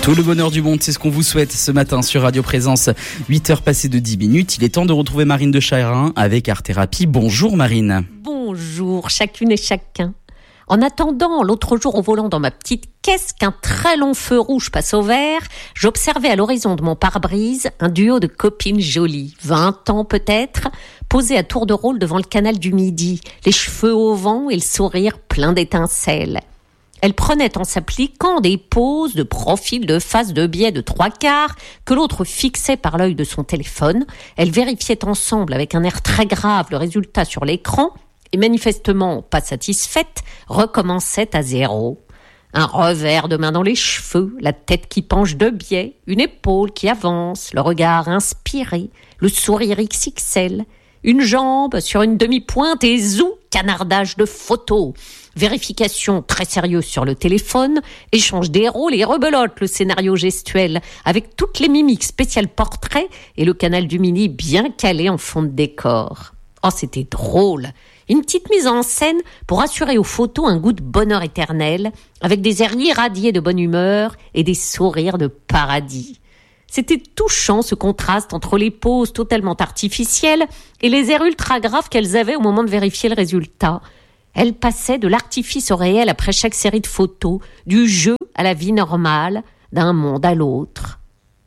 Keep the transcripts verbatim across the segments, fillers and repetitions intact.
Tout le bonheur du monde, c'est ce qu'on vous souhaite ce matin sur Radio Présence. huit heures passées de dix minutes. Il est temps de retrouver Marine de Chayrin avec Art Thérapie. Bonjour Marine. Bonjour chacune et chacun. En attendant, l'autre jour au volant dans ma petite caisse, qu'un très long feu rouge passe au vert, j'observais à l'horizon de mon pare-brise un duo de copines jolies, vingt ans peut-être, posées à tour de rôle devant le canal du Midi, les cheveux au vent et le sourire plein d'étincelles. Elles prenaient en s'appliquant des poses de profil, de face, de biais, de trois quarts, que l'autre fixait par l'œil de son téléphone. Elles vérifiaient ensemble avec un air très grave le résultat sur l'écran et manifestement pas satisfaites, recommençaient à zéro. Un revers de main dans les cheveux, la tête qui penche de biais, une épaule qui avance, le regard inspiré, le sourire X X L, une jambe sur une demi-pointe et zou, canardage de photos. Vérification très sérieuse sur le téléphone, échange des rôles et rebelote le scénario gestuel avec toutes les mimiques spécial portrait et le canal du Midi bien calé en fond de décor. Oh, c'était drôle. Une petite mise en scène pour assurer aux photos un goût de bonheur éternel avec des airs irradiés de bonne humeur et des sourires de paradis. C'était touchant ce contraste entre les poses totalement artificielles et les airs ultra graves qu'elles avaient au moment de vérifier le résultat. Elles passaient de l'artifice au réel après chaque série de photos, du jeu à la vie normale, d'un monde à l'autre.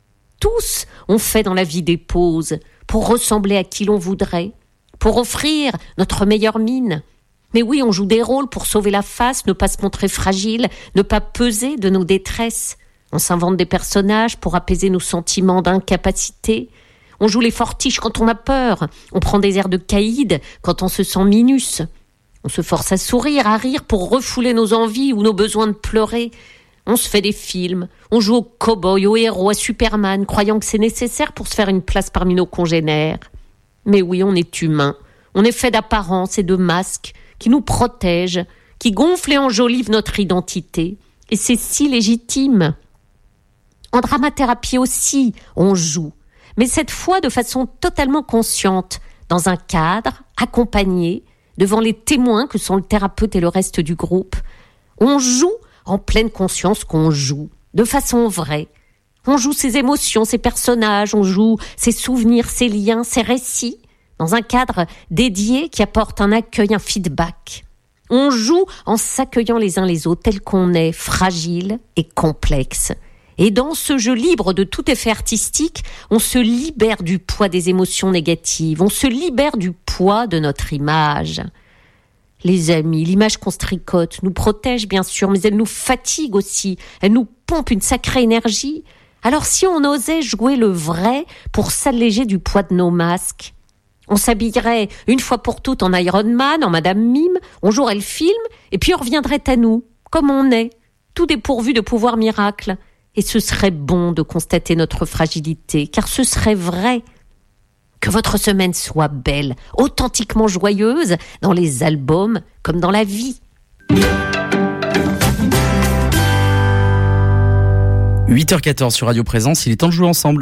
Tous ont fait dans la vie des poses pour ressembler à qui l'on voudrait, pour offrir notre meilleure mine. Mais oui, on joue des rôles pour sauver la face, ne pas se montrer fragile, ne pas peser de nos détresses. On s'invente des personnages pour apaiser nos sentiments d'incapacité. On joue les fortiches quand on a peur. On prend des airs de caïd quand on se sent minus. On se force à sourire, à rire pour refouler nos envies ou nos besoins de pleurer. On se fait des films. On joue au cow-boy, au héros, à Superman, croyant que c'est nécessaire pour se faire une place parmi nos congénères. Mais oui, on est humain. On est fait d'apparence et de masques qui nous protègent, qui gonflent et enjolivent notre identité. Et c'est si légitime. En dramathérapie aussi, on joue, mais cette fois de façon totalement consciente, dans un cadre, accompagné, devant les témoins que sont le thérapeute et le reste du groupe. On joue en pleine conscience qu'on joue, de façon vraie. On joue ses émotions, ses personnages, on joue ses souvenirs, ses liens, ses récits, dans un cadre dédié qui apporte un accueil, un feedback. On joue en s'accueillant les uns les autres tels qu'on est, fragile et complexe. Et dans ce jeu libre de tout effet artistique, on se libère du poids des émotions négatives, on se libère du poids de notre image. Les amis, l'image qu'on se tricote nous protège bien sûr, mais elle nous fatigue aussi, elle nous pompe une sacrée énergie. Alors si on osait jouer le vrai pour s'alléger du poids de nos masques, on s'habillerait une fois pour toutes en Iron Man, en Madame Mime, on jouerait le film et puis on reviendrait à nous, comme on est, tout dépourvu de pouvoir miracle. Et ce serait bon de constater notre fragilité, car ce serait vrai. Que votre semaine soit belle, authentiquement joyeuse, dans les albums comme dans la vie. huit heures quatorze sur Radio Présence, il est temps de jouer ensemble.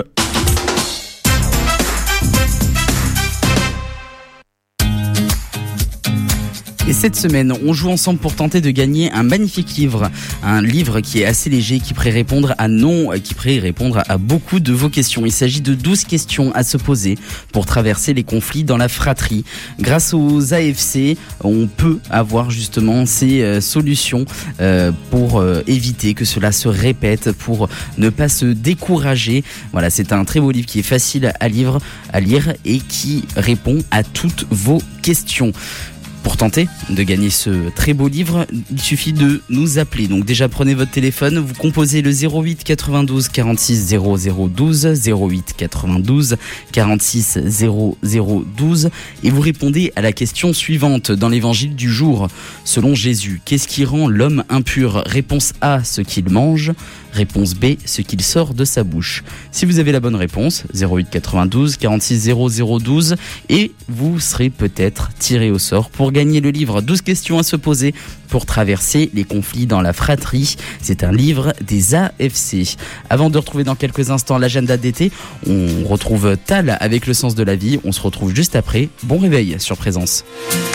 Et cette semaine, on joue ensemble pour tenter de gagner un magnifique livre. Un livre qui est assez léger, qui pourrait répondre à non, qui pourrait répondre à beaucoup de vos questions. Il s'agit de douze questions à se poser pour traverser les conflits dans la fratrie. Grâce aux A F C, on peut avoir justement ces euh, solutions euh, pour euh, éviter que cela se répète, pour ne pas se décourager. Voilà, c'est un très beau livre qui est facile à lire, à lire et qui répond à toutes vos questions. Pour tenter de gagner ce très beau livre, il suffit de nous appeler. Donc déjà, prenez votre téléphone, vous composez le zéro huit quatre-vingt-douze quarante-six zéro zéro douze, zéro huit quatre-vingt-douze quarante-six zéro zéro douze et vous répondez à la question suivante dans l'évangile du jour. Selon Jésus, qu'est-ce qui rend l'homme impur ? Réponse A, ce qu'il mange. Réponse B, ce qu'il sort de sa bouche. Si vous avez la bonne réponse, zéro huit quatre-vingt-douze quarante-six zéro zéro douze et vous serez peut-être tiré au sort pour gagner le livre douze questions à se poser pour traverser les conflits dans la fratrie. C'est un livre des A F C. Avant de retrouver dans quelques instants l'agenda d'été, on retrouve Tal avec le sens de la vie. On se retrouve juste après. Bon réveil sur Présence.